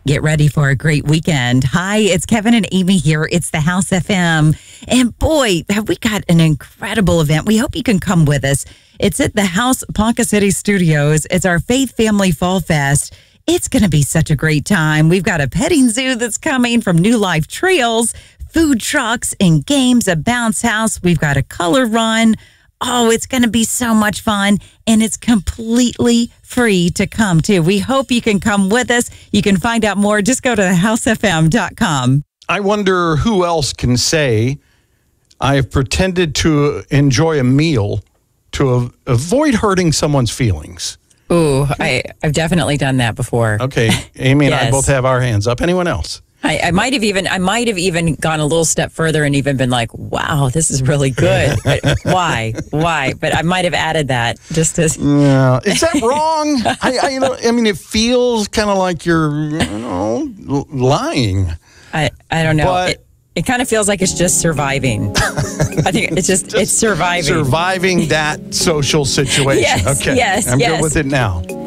Get ready for a great weekend. Hi, it's Kevin and Amy here. It's the House FM. And boy, have we got an incredible event. We hope you can come with us. It's at the House Ponca City Studios. It's our Faith Family Fall Fest. It's going to be such a great time. We've got a petting zoo that's coming from New Life Trails, food trucks and games, a bounce house. We've got a color run. Oh, it's going to be so much fun, and it's completely free to come to. We hope you can come with us. You can find out more. Just go to thehousefm.com. I wonder who else can say, I have pretended to enjoy a meal to avoid hurting someone's feelings. Ooh, I've definitely done that before. Okay, Amy and Yes. I both have our hands up. Anyone else? I might have even gone a little step further and even been like, wow, this is really good. But why? But I might have added that just as. Yeah. Is that wrong? I mean, it feels kind of like you're, lying. I don't know. But- It kind of feels like it's just surviving. I think it's surviving. Surviving that social situation. Yes, okay. yes, I'm yes. good with it now.